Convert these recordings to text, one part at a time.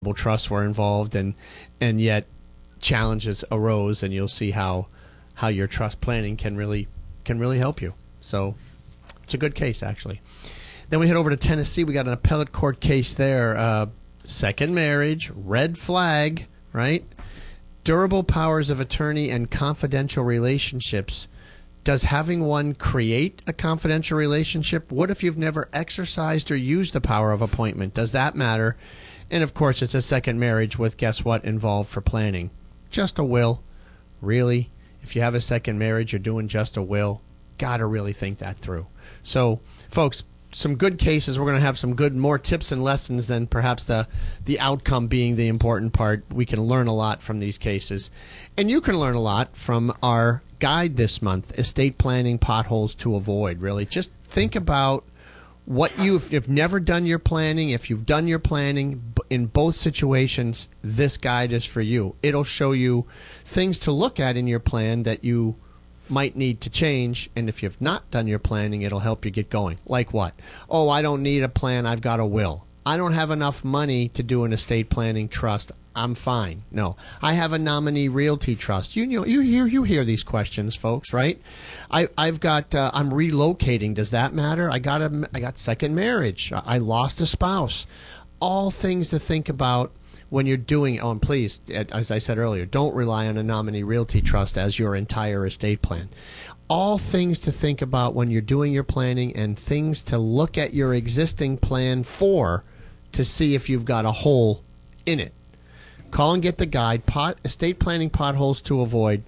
trusts were involved, and yet challenges arose, and you'll see how your trust planning can really help you. So it's a good case, actually. Then we head over to Tennessee. We got an appellate court case there. Second marriage, red flag, right? Durable powers of attorney and confidential relationships. Does having one create a confidential relationship? What if you've never exercised or used the power of appointment? Does that matter? And, of course, it's a second marriage with, guess what, involved for planning? Just a will. Really? If you have a second marriage, you're doing just a will? Got to really think that through. So, folks, some good cases. We're going to have some good, more tips and lessons than perhaps the outcome being the important part. We can learn a lot from these cases. And you can learn a lot from our guide this month, Estate Planning Potholes to Avoid. Really, just think about what you've never done your planning. If you've done your planning, in both situations, this guide is for you. It'll show you things to look at in your plan that you might need to change, and if you've not done your planning, it'll help you get going. Like what? Oh, I don't need a plan, I've got a will. I don't have enough money to do an estate planning trust, I'm fine. No, I have a nominee realty trust. You hear these questions, folks, right? I'm relocating. Does that matter? I got second marriage. I lost a spouse. All things to think about when you're doing. Oh, and please, as I said earlier, don't rely on a nominee realty trust as your entire estate plan. All things to think about when you're doing your planning, and things to look at your existing plan for to see if you've got a hole in it. Call and get the guide, Estate Planning Potholes to Avoid,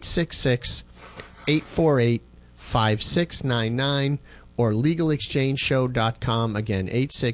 866-848-5699, or LegalExchangeShow.com. Again,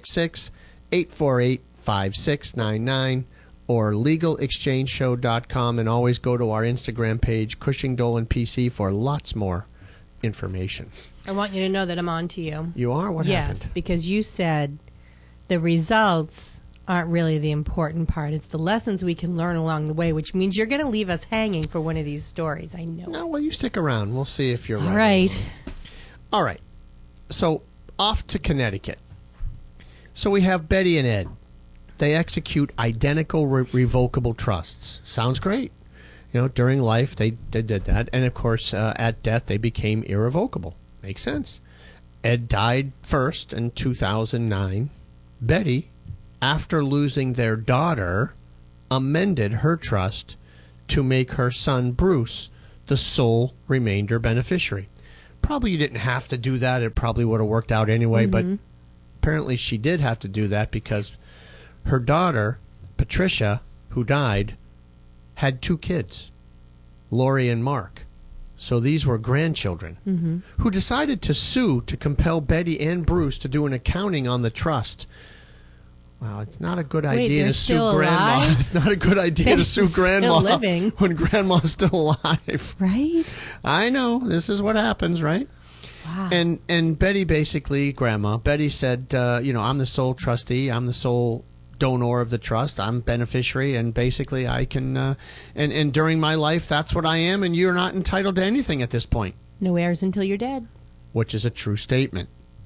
866-848-5699, or LegalExchangeShow.com. And always go to our Instagram page, Cushing Dolan PC, for lots more information. I want you to know that I'm on to you. You are? What happened? Yes, because you said the results aren't really the important part. It's the lessons we can learn along the way, which means you're going to leave us hanging for one of these stories. I know. No, well, you stick around. We'll see if you're right. All right. All right. So, off to Connecticut. So we have Betty and Ed. They execute identical revocable trusts. Sounds great. During life, they did that. And, of course, at death, they became irrevocable. Makes sense. Ed died first in 2009. Betty, after losing their daughter, amended her trust to make her son Bruce the sole remainder beneficiary. Probably you didn't have to do that. It probably would have worked out anyway, but apparently she did have to do that because her daughter, Patricia, who died, had 2 kids, Lori and Mark. So these were grandchildren who decided to sue to compel Betty and Bruce to do an accounting on the trust. Wow, it's not a good idea to sue Grandma. Alive? It's not a good idea to sue Grandma still living. when Grandma's still alive. Right? I know. This is what happens, right? Wow. And Betty basically, Betty said, I'm the sole trustee. I'm the sole donor of the trust. I'm beneficiary, and basically I can, and during my life, that's what I am, and you're not entitled to anything at this point. No heirs until you're dead. Which is a true statement.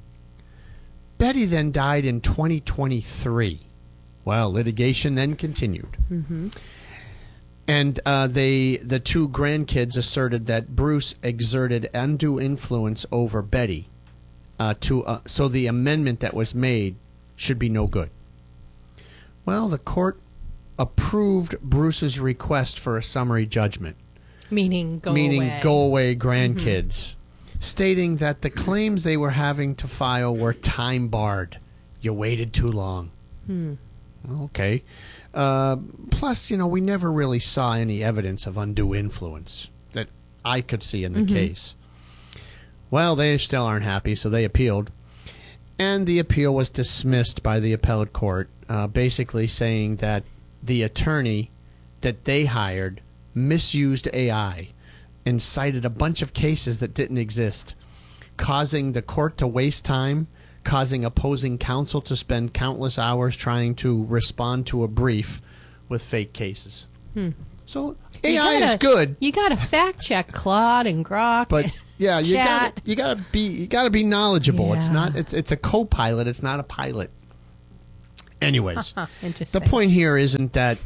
Betty then died in 2023. Well, litigation then continued. And the 2 grandkids asserted that Bruce exerted undue influence over Betty, so the amendment that was made should be no good. Well, the court approved Bruce's request for a summary judgment. Meaning go away grandkids. Stating that the claims they were having to file were time-barred. You waited too long. Okay. Plus, we never really saw any evidence of undue influence that I could see in the case. Well, they still aren't happy, so they appealed. And the appeal was dismissed by the appellate court, basically saying that the attorney that they hired misused AI and cited a bunch of cases that didn't exist, causing the court to waste time, causing opposing counsel to spend countless hours trying to respond to a brief with fake cases. So AI is good. You got to fact check Claude and Grok. But yeah, you gotta be knowledgeable. Yeah. It's a co-pilot. It's not a pilot. Anyways, Interesting. the point here isn't that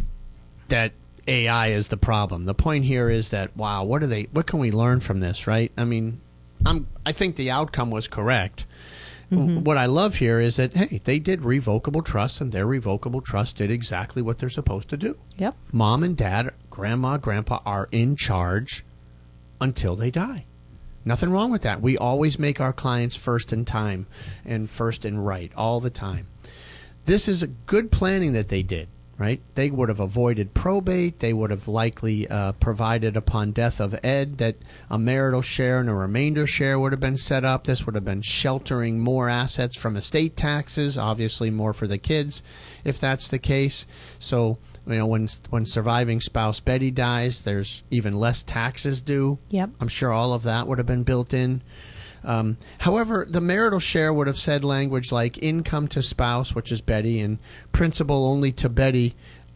AI is the problem. The point here is that, wow, what can we learn from this, right? I mean, I think the outcome was correct. What I love here is that, hey, they did revocable trust, and their revocable trust did exactly what they're supposed to do. Yep. Mom and dad, grandma, grandpa are in charge until they die. Nothing wrong with that. We always make our clients first in time and first in right all the time. This is a good planning that they did, right? They would have avoided probate. They would have likely provided upon death of Ed that a marital share and a remainder share would have been set up. This would have been sheltering more assets from estate taxes, obviously more for the kids if that's the case. So, when surviving spouse Betty dies, there's even less taxes due. Yep. I'm sure all of that would have been built in. However, the marital share would have said language like income to spouse, which is Betty, and principal only to Betty.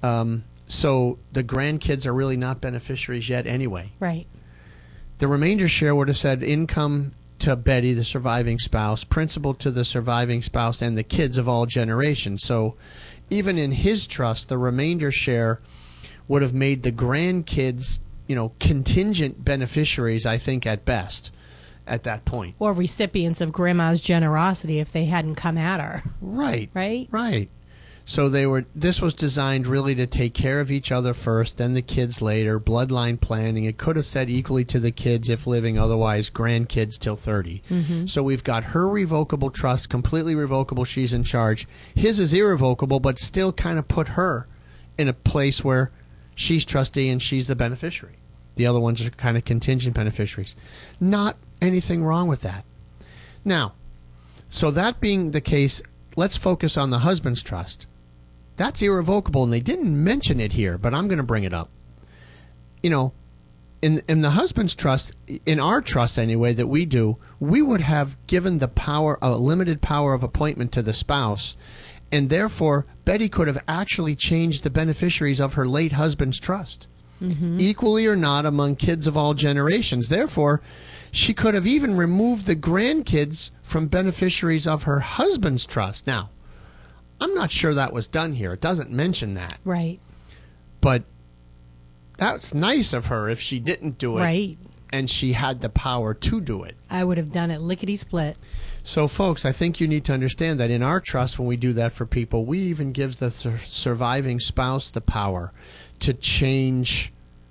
So the grandkids are really not beneficiaries yet anyway. Right. The remainder share would have said income to Betty, the surviving spouse, principal to the surviving spouse, and the kids of all generations. So even in his trust, the remainder share would have made the grandkids, contingent beneficiaries, I think, at best. At that point. Or recipients of grandma's generosity if they hadn't come at her. Right. Right? Right. So this was designed really to take care of each other first, then the kids later, bloodline planning. It could have said equally to the kids if living, otherwise grandkids till 30. Mm-hmm. So we've got her revocable trust, completely revocable, she's in charge. His is irrevocable, but still kind of put her in a place where she's trustee and she's the beneficiary. The other ones are kind of contingent beneficiaries. Not anything wrong with that. Now, so that being the case, let's focus on the husband's trust. That's irrevocable, and they didn't mention it here, but I'm going to bring it up. In the husband's trust, in our trust anyway that we do, we would have given a limited power of appointment to the spouse, and therefore Betty could have actually changed the beneficiaries of her late husband's trust. Mm-hmm. Equally or not among kids of all generations. Therefore, she could have even removed the grandkids from beneficiaries of her husband's trust. Now, I'm not sure that was done here. It doesn't mention that. Right. But that's nice of her if she didn't do it. Right. And she had the power to do it. I would have done it lickety-split. So, folks, I think you need to understand that in our trust, when we do that for people, we even give the surviving spouse the power to change